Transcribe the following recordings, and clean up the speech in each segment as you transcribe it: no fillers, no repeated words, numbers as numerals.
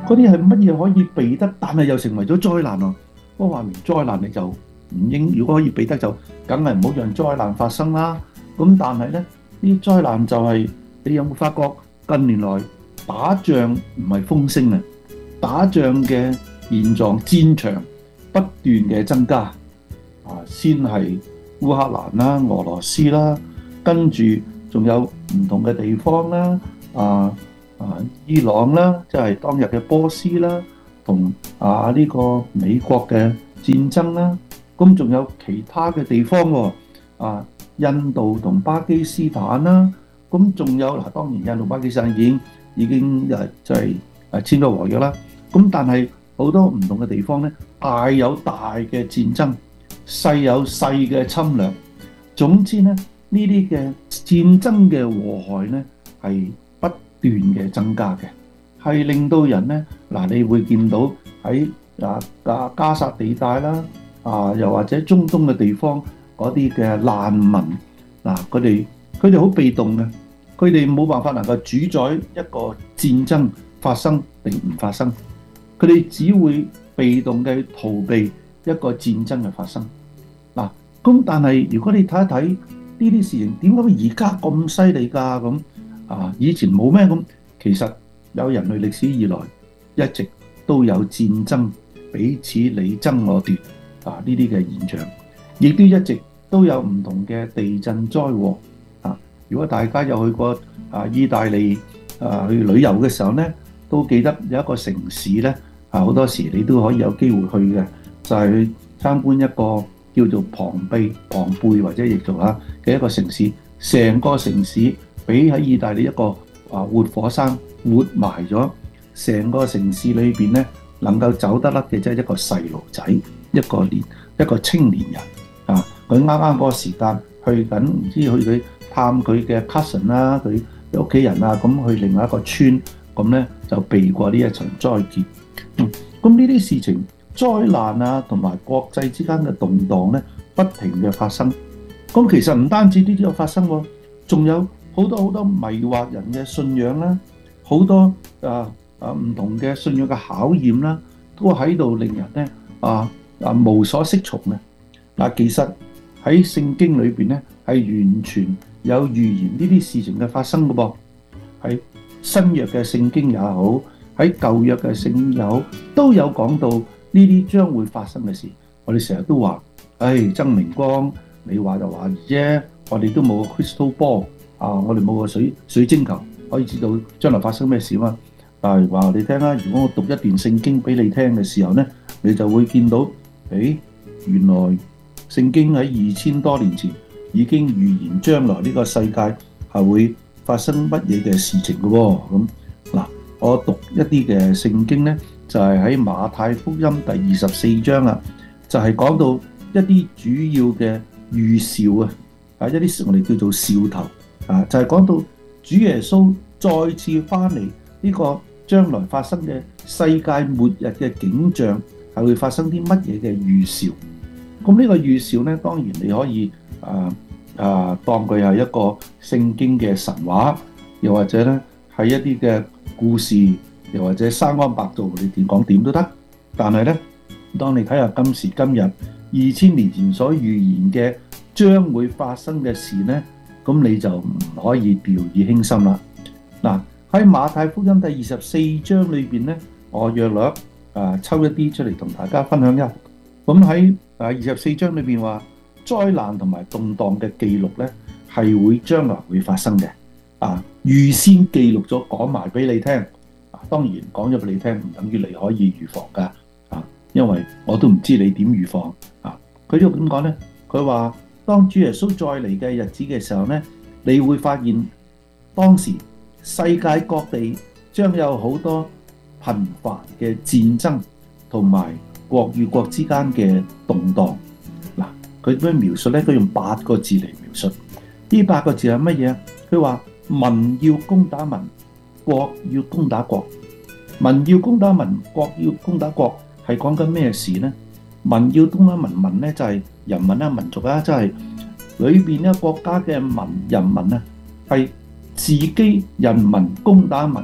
嗰啲係乜嘢可以避得，但係又成為咗災難啊！我話明災難你就唔應，如果可以避得就梗係唔好讓災難發生啦。咁但係呢啲災難就係、你有冇發覺近年來打仗唔係風聲啊，打仗嘅現狀戰場不斷嘅增加啊，先係烏克蘭啦、俄羅斯啦，跟住仲有唔同嘅地方啦，啊伊朗啦，即係當日嘅波斯啦，同呢個美國嘅戰爭啦，咁仲有其他嘅地方喎，印度同巴基斯坦啦，咁仲有嗱，當然印度巴基斯坦已經就係簽咗和約啦，咁但係好多唔同嘅地方咧，大有大嘅戰爭，細有細嘅侵略。總之咧，呢啲嘅戰爭嘅禍害咧係不斷嘅增加嘅，係令到人咧嗱，你會見到喺加沙地帶啦，又或者中東嘅地方嗰啲嘅難民嗱，佢哋好被動嘅，佢哋冇辦法能夠主宰一個戰爭發生定唔發生，佢哋只會被動嘅逃避一個戰爭嘅發生。嗱，咁但係如果你睇一睇呢啲事情，點解而家咁犀利㗎？咁以前冇咩咁？其實有人類歷史以來一直都有戰爭，彼此你爭我奪呢啲嘅現象，亦都一直都有唔同嘅地震災禍。如果大家有去過意大利去旅遊嘅時候呢，都記得有一個城市呢，好多時你都可以有機會去嘅，就係去參觀一個叫做龐貝或者譯做嘅一個城市。成個城市俾喺意大利一個活火山活埋咗，成個城市裏邊呢，能夠走得甩嘅即係一個細路仔，一個青年人佢啱啱嗰個時間去緊，唔知去佢探佢嘅 cousin 啦，佢屋企人咁去另外一個村，咁呢就避過呢一場災劫。咁呢啲事情災難同埋國際之間嘅動盪呢，不停嘅發生。咁其實唔單止呢啲有發生喎，仲有好多好多迷惑人嘅信仰啦，好多唔同嘅信仰嘅考驗啦，都喺度令人呢無所適從嘅。其實喺聖經裏邊呢，係完全有預言呢啲事情嘅發生嘅噃。喺新約嘅聖經也好，喺舊約嘅聖經也好，都有講到呢啲將會發生嘅事。我哋成日都話，曾明光，你話就話啫，我哋都冇個 crystal ball 我哋冇個水晶球可以知道將來發生咩事嘛。但係話你聽啦，如果我讀一段聖經俾你聽嘅時候呢，你就會見到，原來聖經喺2000多年前已經預言將來呢個世界係會發生乜嘢嘅事情嘅喎。咁嗱，我讀一啲嘅聖經呢，就係喺馬太福音第24章啊，就係講到一啲主要嘅預兆一啲我哋叫做兆頭就係講到主耶穌再次翻嚟呢個將來發生嘅世界末日嘅景象係會發生啲乜嘢嘅預兆。咁呢個預兆呢，當然你可以當佢係一個聖經嘅神話，又或者呢係一啲嘅故事，又或者生安白造，你點講點都得。但係呢，當你睇下今時今日2000年前所預言嘅將會發生嘅事呢，咁你就唔可以掉以輕心啦。喺馬太福音第24章裏邊呢，我約略抽一啲出嚟同大家分享一下。咁喺24章裏邊話，災難同埋動盪嘅記錄呢，係會將來會發生嘅。預先記錄咗講埋俾你聽。當然講咗俾你聽，唔等於你可以預防㗎。因為我都唔知你點預防。佢呢度點講呢？佢話當主耶穌再嚟嘅日子嘅時候呢，你會發現當時世界各地將有好多頻繁嘅戰爭同埋國與國之間嘅動盪。佢點樣描述呢？佢用8個字嚟描述。呢8個字係乜嘢？佢話民要攻打民，國要攻打國。民要攻打民，國要攻打國，係講緊咩事呢？民要攻打民，民呢就係人民啦、民族啦，即係裏邊咧國家嘅人民係自己人民攻打民，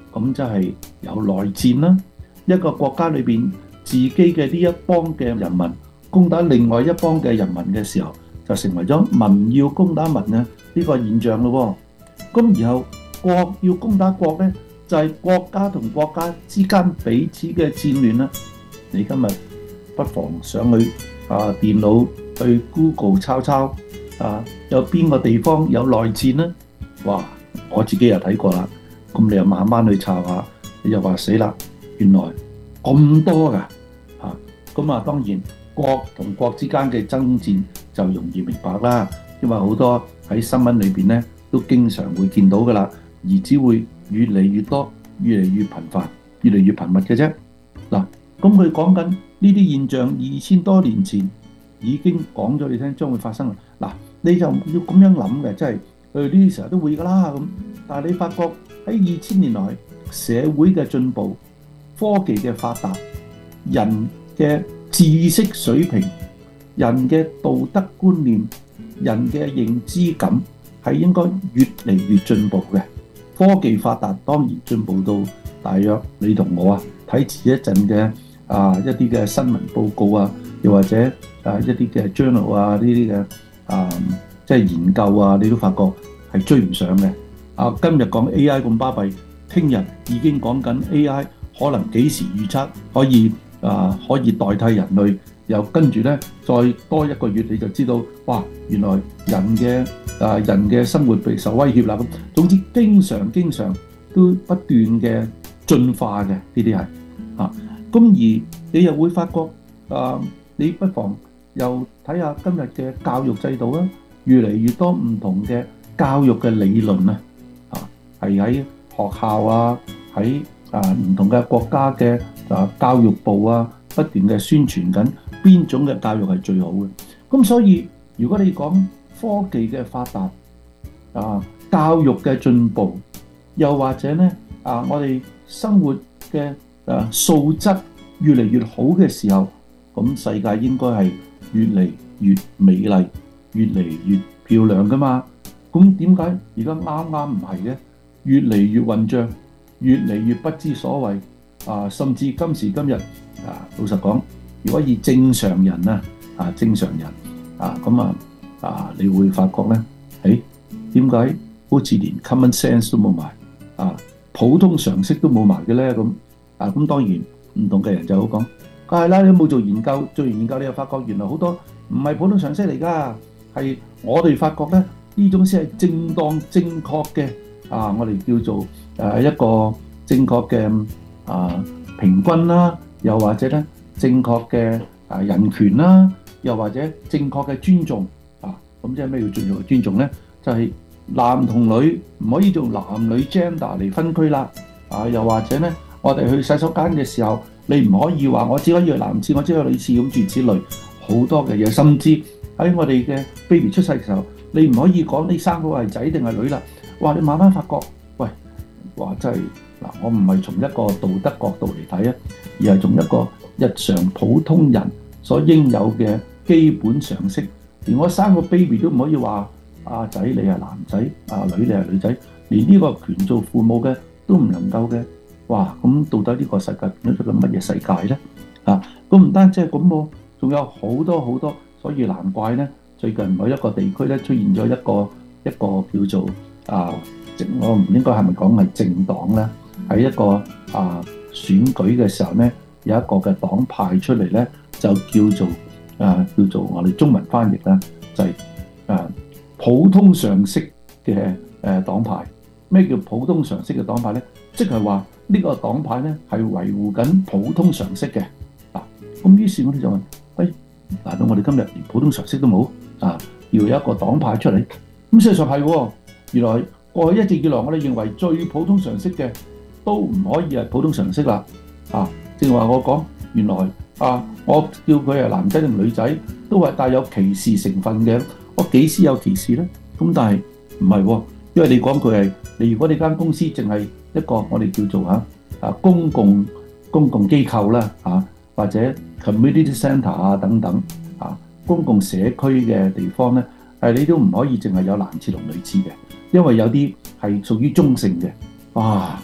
咁即係有內戰啦。一個國家裏邊自己嘅呢一幫嘅人民攻打另外一幫嘅人民嘅時候，就成為咗民要攻打民嘅呢個現象咯。咁然後國要攻打國呢，就係國家同國家之間彼此嘅戰亂啦。你今日不妨上去電腦去 Google 抄抄有邊個地方有內戰呢？哇！我自己又睇過啦。咁你又慢慢去查下，你就話死啦，原來咁多㗎嚇。咁當然國同國之間嘅爭戰就容易明白啦，因為好多喺新聞裏邊呢都經常會見到㗎啦，而只會越嚟越多、越嚟越頻繁、越嚟越頻密嘅啫。嗱，咁佢講緊呢啲現象2000多年前已經講咗你聽將會發生啦。嗱，你就要咁樣諗嘅，即係呢啲時候都會㗎啦咁。但係你發覺喺2000年來社會嘅進步、科技嘅發達、人嘅知識水平、人嘅道德觀念、人嘅認知感係應該越嚟越進步嘅。科技發達當然進步到大約你同我睇前一陣嘅一啲嘅新聞報告又或者一啲嘅 journal 呢啲嘅即係研究你都發覺係追唔上嘅。今日講 AI 咁巴閉，聽日已經講緊 AI 可能幾時預測可以代替人類，又跟住呢再多1個月你就知道，哇！原來人嘅生活備受威脅啦咁。總之經常都不斷嘅進化嘅呢啲係咁而你又會發覺你不妨又睇下今日嘅教育制度啦，越嚟越多唔同嘅教育嘅理論係喺學校喺唔同嘅國家嘅教育部不斷嘅宣傳緊邊種嘅教育係最好嘅。咁所以如果你講科技嘅發達教育嘅進步，又或者呢我哋生活嘅素質越嚟越好嘅時候，咁世界應該係越嚟越美麗、越嚟越漂亮㗎嘛。咁點解而家啱唔係嘅？越嚟越混帳，越嚟越不知所謂甚至今時今日老實講，如果以正常人你會發覺呢，點解好似連 common sense 都冇埋普通常識都冇埋嘅呢？咁當然唔同嘅人就好講，梗係啦，你冇做研究，做完研究你又發覺原來好多唔係普通常識嚟㗎，係我哋發覺呢，呢種先係正當正確嘅我哋叫做一個正確嘅平均啦，又或者咧正確嘅人權啦，又或者正確嘅尊重咁即係咩叫尊重呢？就係男同女唔可以做男女 gender 嚟分區啦又或者呢，我哋去洗手間嘅時候，你唔可以話我只可以去男廁，我只可以去女廁咁諸如此類，好多嘅嘢，甚至喺我哋嘅 baby 出世嘅時候，你唔可以講你生個係仔定係女啦。哇！你慢慢發覺，喂，哇！真係我唔係從一個道德角度嚟睇而係從一個日常普通人所應有嘅基本常識。連我生個 baby 都唔可以話仔你係男仔，女你係女仔，連呢個權做父母嘅都唔能夠嘅。哇！咁到底呢個世界變咗個乜嘢世界呢？咁唔單止係咁喎，仲有好多好多，所以難怪呢，最近某一個地區咧出現咗一個叫做我唔應該係咪講係政黨咧？喺一個選舉嘅時候咧，有一個嘅黨派出嚟咧，就叫做我哋中文翻譯咧，就係普通常識嘅黨派。咩叫普通常識嘅黨派咧？即係話呢個黨派咧係維護緊普通常識嘅。咁於是我哋就問：難道我哋今日連普通常識都冇要有一個黨派出嚟？咁事實上係喎，原來過去一直以來我哋認為最普通常識嘅都唔可以係普通常識啦。正話我講，原來我叫佢係男仔定女仔都係帶有歧視成分嘅。我幾時有歧視呢？咁但係唔係喎，因為你講佢係如果你間公司淨係一個我哋叫做公共機構啦或者 community centre 等等公共社區嘅地方咧，你都唔可以淨係有男廁同女廁嘅，因為有啲係屬於中性嘅。哇！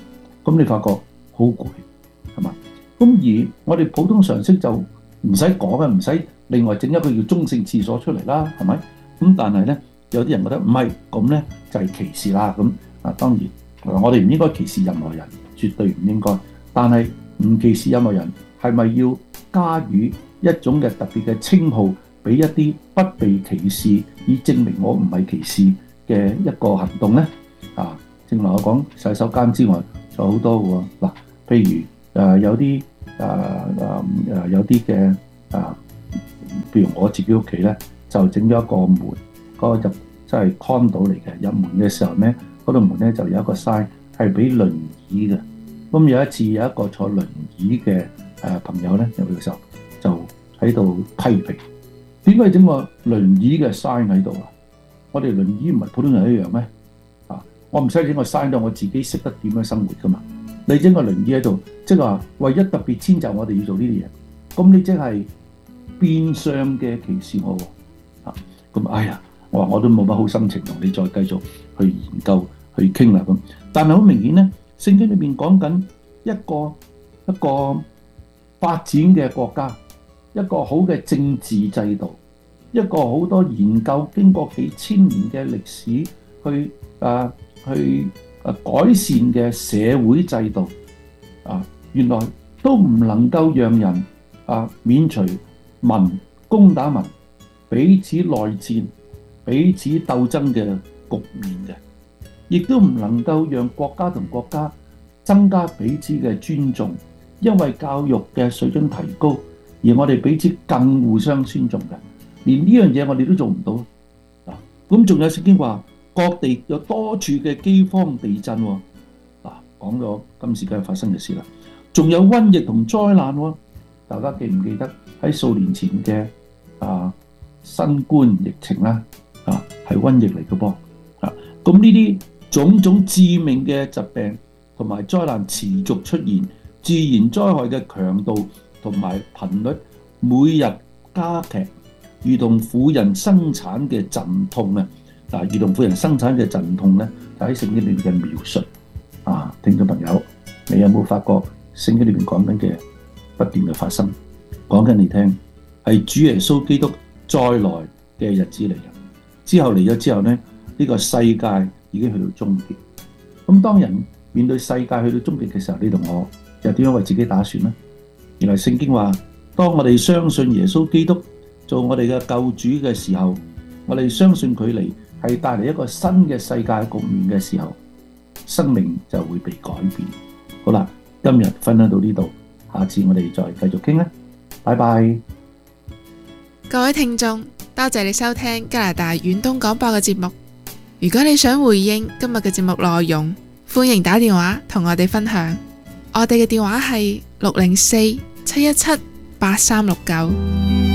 咁你發覺好攰，係嘛？咁而我哋普通常識就唔使講嘅，唔使另外整一個叫中性廁所出嚟啦，係咪？咁但係咧，有啲人覺得唔係咁咧，就係歧視啦。咁當然我哋唔應該歧視任何人，絕對唔應該。但係唔歧視任何人，係咪要加予一種嘅特別嘅稱號，俾一啲不被歧視，以證明我唔係歧視嘅一個行動咧？正如我講洗手間之外，仲有好多嘅喎。譬如有啲有啲嘅譬如我自己屋企咧，就整咗一個門，嗰個就即係 condo 嚟嘅。入門嘅時候咧，嗰度門咧就有一個 sign 係俾輪椅嘅。咁有一次有一個坐輪椅嘅朋友咧入去嘅時候，就喺度批評：點解整個輪椅嘅 sign 喺度啊？我哋輪椅唔係普通人一樣咩？我唔使整個 sign 到，我自己識得點樣生活噶嘛。你整個輪椅喺度，即係話為咗特別遷就我哋要做呢啲嘢，咁你即係變相嘅歧視我喎。咁哎呀，我話我都冇乜好心情同你再繼續去研究去傾啦咁。但係好明顯咧，聖經裏邊講緊一個發展嘅國家，一個好嘅政治制度，一個好多研究經過幾千年嘅歷史去改善嘅社會制度原來都唔能夠讓人免除民攻打民、彼此內戰、彼此鬥爭嘅局面嘅，亦都唔能夠讓國家同國家增加彼此嘅尊重，因為教育嘅水準提高，而我哋彼此更互相尊重嘅，連呢樣嘢我哋都做唔到。咁仲有聖經話，各地有多處嘅饑荒、地震喎。講咗今時今日發生嘅事啦，仲有瘟疫同災難喎。大家記唔記得喺數年前嘅新冠疫情啦？係瘟疫嚟嘅噃。咁呢啲種種致命嘅疾病同埋災難持續出現，自然災害嘅強度同埋頻率每日加劇，如同婦人生產嘅陣痛啊！如同婦人生產嘅陣痛咧，就喺聖經裏面嘅描述。聽眾朋友，你有冇發覺聖經裏面講緊嘅不斷嘅發生，講緊你聽，係主耶穌基督再來嘅日子嚟嘅。之後嚟咗之後咧，呢個世界已經去到終結。咁當人面對世界去到終結嘅時候，你同我又點樣為自己打算呢？原來聖經話，當我哋相信耶穌基督做我哋嘅救主嘅時候，我哋相信佢嚟係帶嚟一個新嘅世界局面嘅時候，生命就會被改變。好啦，今日分享到呢度，下次我哋再繼續傾啦，拜拜。 各位聽眾，多謝你收聽加拿大遠東廣播嘅節目。如果你想回應今日嘅節目內容，歡迎打電話同我哋分享。我哋嘅電話係604-717-8369。